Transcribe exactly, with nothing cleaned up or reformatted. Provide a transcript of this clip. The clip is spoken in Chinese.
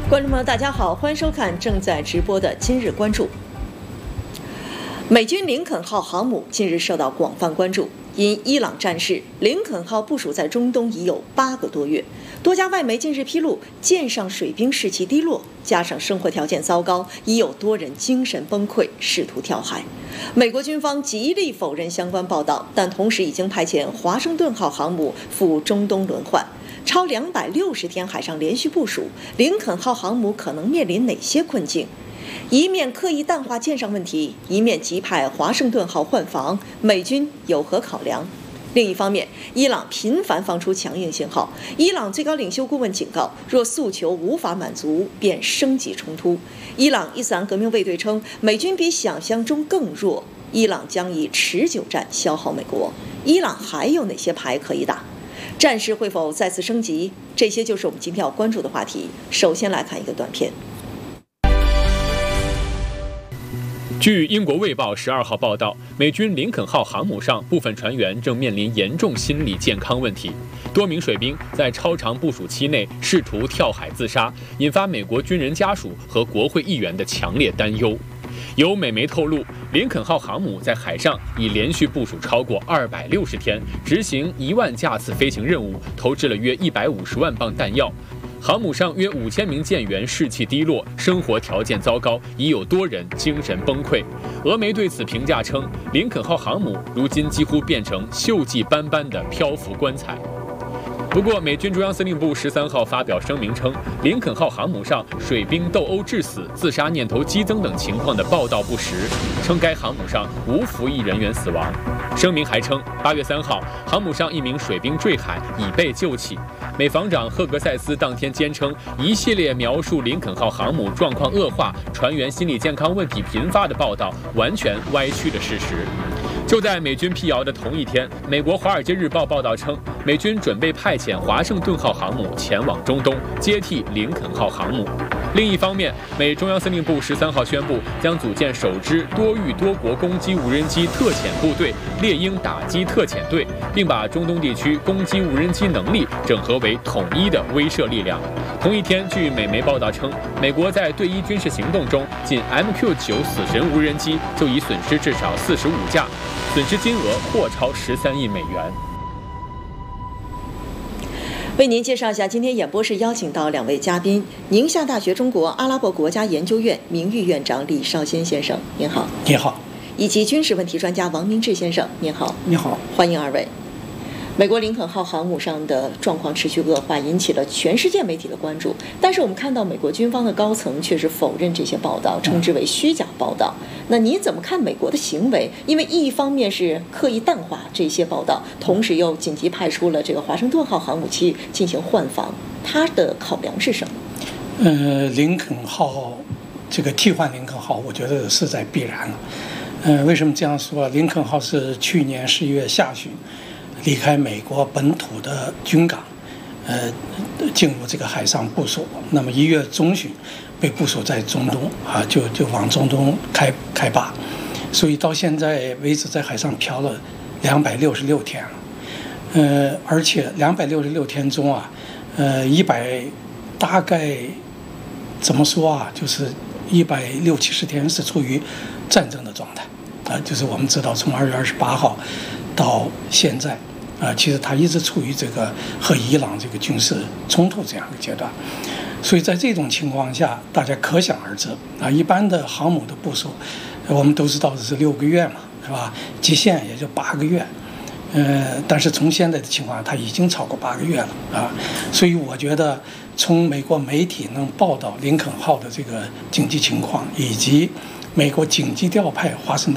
观众朋友，大家好，欢迎收看正在直播的今日关注。美军林肯号航母近日受到广泛关注，因伊朗战事，林肯号部署在中东已有八个多月。多家外媒近日披露，舰上水兵士气低落，加上生活条件糟糕，已有多人精神崩溃，试图跳海。美国军方极力否认相关报道，但同时已经派遣华盛顿号航母赴中东轮换。超两百六十天海上连续部署，林肯号航母可能面临哪些困境？一面刻意淡化舰上问题，一面急派华盛顿号换防，美军有何考量？另一方面，伊朗频繁放出强硬信号。伊朗最高领袖顾问警告，若诉求无法满足，便升级冲突。伊朗伊斯兰革命卫队称，美军比想象中更弱，伊朗将以持久战消耗美国。伊朗还有哪些牌可以打？战事会否再次升级？这些就是我们今天要关注的话题。首先来看一个短片。 据英国《卫报》十二号报道，美军林肯号航母上部分船员正面临严重心理健康问题，多名水兵在超长部署期内试图跳海自杀，引发美国军人家属和国会议员的强烈担忧。有美媒透露，林肯号航母在海上已连续部署超过二百六十天，执行一万架次飞行任务，投掷了约一百五十万磅弹药。航母上约五千名舰员士气低落，生活条件糟糕，已有多人精神崩溃。俄媒对此评价称，林肯号航母如今几乎变成锈迹斑斑的漂浮棺材。不过，美军中央司令部十三号发表声明称，林肯号航母上水兵斗殴致死、自杀念头激增等情况的报道不实，称该航母上无服役人员死亡。声明还称，八月三号，航母上一名水兵坠海，已被救起。美防长赫格塞斯当天坚称，一系列描述林肯号航母状况恶化、船员心理健康问题频发的报道完全歪曲了事实。就在美军辟谣的同一天，美国《华尔街日报》报道称，美军准备派遣华盛顿号航母前往中东，接替林肯号航母。另一方面，美中央司令部十三号宣布，将组建首支多域多国攻击无人机特遣部队——猎鹰打击特遣队，并把中东地区攻击无人机能力整合为统一的威慑力量。同一天，据美媒报道称，美国在对伊军事行动中，仅 M Q 九死神无人机就已损失至少四十五架，损失金额或超十三亿美元。 为您介绍一下，今天演播室邀请到两位嘉宾：宁夏大学中国阿拉伯国家研究院名誉院长李绍先先生，您好； 你好。 以及军事问题专家王明志先生，您好。 你好， 欢迎二位。美国林肯号航母上的状况持续恶化，引起了全世界媒体的关注。但是我们看到美国军方的高层却是否认这些报道，称之为虚假报道。那你怎么看美国的行为？因为一方面是刻意淡化这些报道，同时又紧急派出了这个华盛顿号航母去进行换防，它的考量是什么？ 呃，林肯号这个替换林肯号，我觉得势在必然了。呃，为什么这样说？林肯号是去年十一月下旬离开美国本土的军港，呃，进入这个海上部署。那么一月中旬被部署在中东啊，就就往中东开开拔，所以到现在为止在海上漂了两百六十六天了。呃，而且两百六十六天中啊，呃，一百大概怎么说啊，就是一百六七十天是处于战争的状态啊，就是我们知道从二月二十八号到现在。啊，其实它一直处于这个和伊朗这个军事冲突这样的阶段，所以在这种情况下，大家可想而知啊，一般的航母的部署，我们都知道的是六个月嘛，是吧？极限也就八个月，呃，但是从现在的情况，它已经超过八个月了啊，所以我觉得从美国媒体能报道林肯号的这个紧急情况，以及美国紧急调派华盛顿